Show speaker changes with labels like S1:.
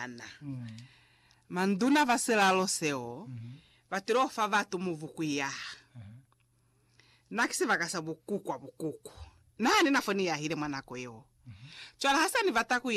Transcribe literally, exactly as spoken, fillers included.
S1: yana. Manduna vaselalo seo, vatiro favatu muvukuya. Nakisi vakasa bukuku wa bukuku. Nani nafoni ya hile manako yo. Chwala hasa ni vataku